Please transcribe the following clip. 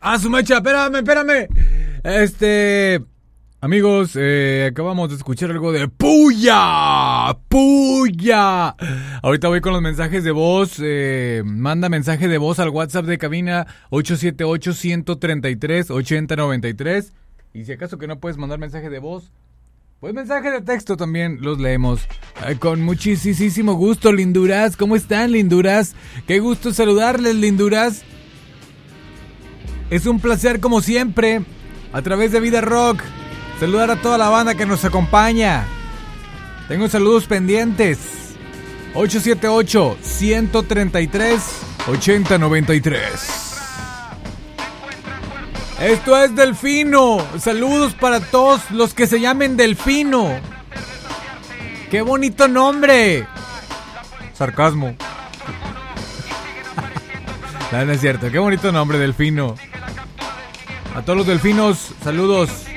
¡Ah, su mecha! ¡Espérame! Amigos, acabamos de escuchar algo de ¡Puya! Ahorita voy con los mensajes de voz. Manda mensaje de voz al WhatsApp de cabina 878-133-8093. Y si acaso que no puedes mandar mensaje de voz, pues mensaje de texto también los leemos. Con muchísimo gusto, linduras. ¿Cómo están, linduras? Qué gusto saludarles, linduras. Es un placer, como siempre, a través de Vida Rock, saludar a toda la banda que nos acompaña. Tengo saludos pendientes. 878-133-8093. Esto es Delfino. Saludos para todos los que se llamen Delfino. ¡Qué bonito nombre! Sarcasmo. No es cierto. Qué bonito nombre, Delfino. A todos los delfinos, saludos.